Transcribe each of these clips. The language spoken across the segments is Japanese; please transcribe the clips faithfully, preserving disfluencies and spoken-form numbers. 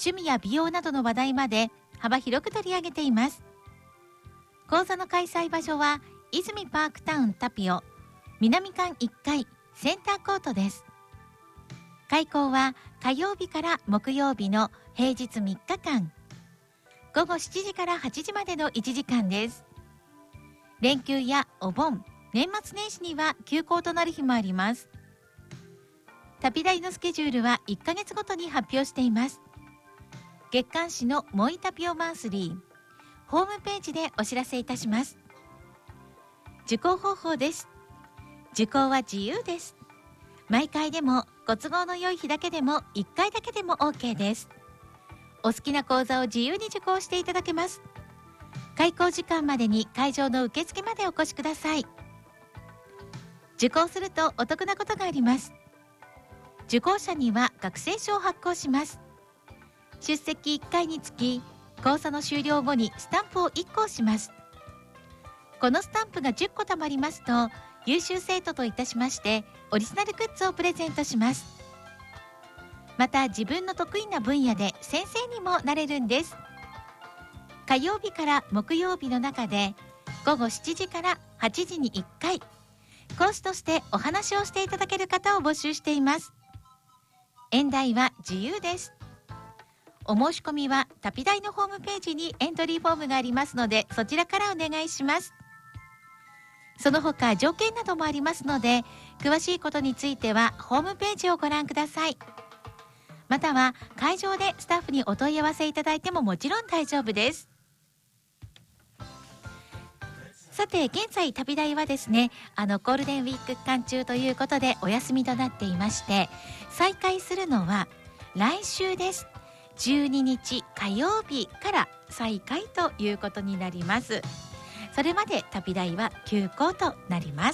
趣味や美容などの話題まで幅広く取り上げています。講座の開催場所は泉パークタウンタピオ南館いっかいセンターコートです。開講は火曜日から木曜日の平日みっかかん、ごごしちじからはちじまでのいちじかんです。連休やお盆、年末年始には休校となる日もあります。タピ大のスケジュールはいっかげつごとに発表しています。月刊誌のモイタピオマンスリーホームページでお知らせいたします。受講方法です。受講は自由です。毎回でもご都合の良い日だけでもいっかいだけでも OK です。お好きな講座を自由に受講していただけます。開講時間までに会場の受付までお越しください。受講するとお得なことがあります。受講者には学生証を発行します。出席いっかいにつき講座の終了後にスタンプをいっこ押します。このスタンプがじゅっこたまりますと優秀生徒といたしましてオリジナルグッズをプレゼントします。また自分の得意な分野で先生にもなれるんです。火曜日から木曜日の中でごごしちじからはちじにいっかい講師としてお話をしていただける方を募集しています。演題は自由です。お申し込みはタピ大のホームページにエントリーフォームがありますのでそちらからお願いします。その他条件などもありますので詳しいことについてはホームページをご覧ください。または会場でスタッフにお問い合わせいただいてももちろん大丈夫です。さて現在タピ大はですねあのゴールデンウィーク期間中ということでお休みとなっていまして再開するのは来週です。じゅうににち火曜日から再開ということになります。それまでタピ大は休校となります。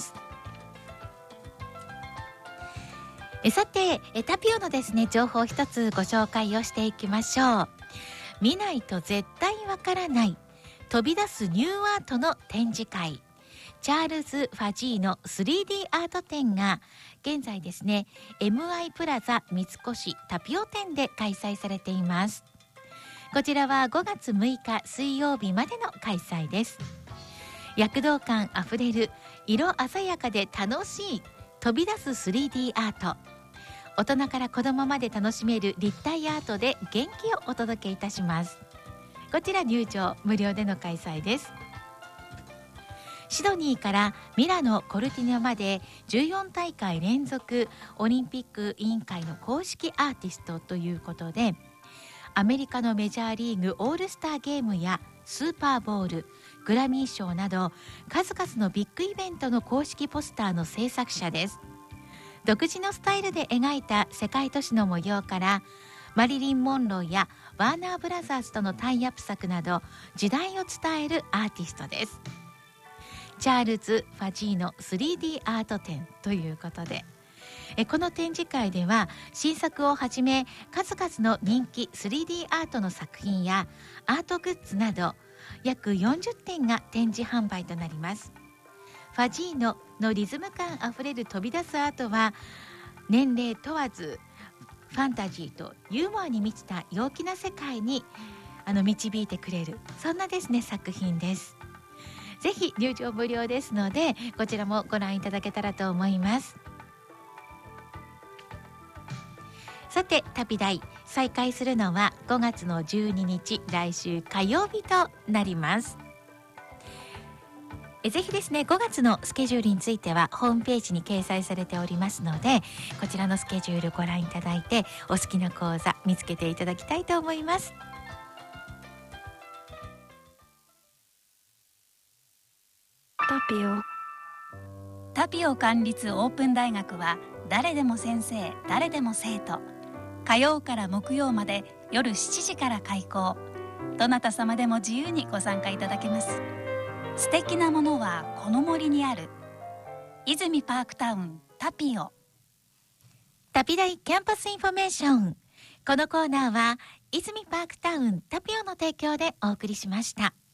えさてえタピオのですね情報を一つご紹介をしていきましょう。見ないと絶対わからない飛び出すニューアートの展示会チャールズ・ファジーの スリーディー アート展が現在ですね エムアイ プラザ三越タピオ店で開催されています。こちらはごがつむいか水曜日までの開催です。躍動感あふれる色鮮やかで楽しい飛び出す スリーディー アート、大人から子供まで楽しめる立体アートで元気をお届けいたします。こちら入場無料での開催です。シドニーからミラノ・コルティナまでじゅうよんたいかい連続オリンピック委員会の公式アーティストということでアメリカのメジャーリーグオールスターゲームやスーパーボール、グラミー賞など数々のビッグイベントの公式ポスターの制作者です。独自のスタイルで描いた世界都市の模様からマリリン・モンローやワーナーブラザーズとのタイアップ作など時代を伝えるアーティストです。チャールズ・ファジーノ スリーディー アート展ということでえこの展示会では新作をはじめ数々の人気 スリーディー アートの作品やアートグッズなど約よんじゅってんが展示販売となります。ファジーノのリズム感あふれる飛び出すアートは年齢問わずファンタジーとユーモアに満ちた陽気な世界にあの導いてくれるそんなですね作品です。ぜひ入場無料ですのでこちらもご覧いただけたらと思います。さてタピ大再開するのはごがつのじゅうににち来週火曜日となります。えぜひですねごがつのスケジュールについてはホームページに掲載されておりますのでこちらのスケジュールご覧いただいてお好きな講座見つけていただきたいと思います。 タピオタピオ管立オープン大学は誰でも先生誰でも生徒火曜から木曜まで夜しちじから開講。どなた様でも自由にご参加いただけます。素敵なものはこの森にある。泉パークタウンタピオ。 タピ大キャンパスインフォメーション。このコーナーは泉パークタウンタピオの提供でお送りしました。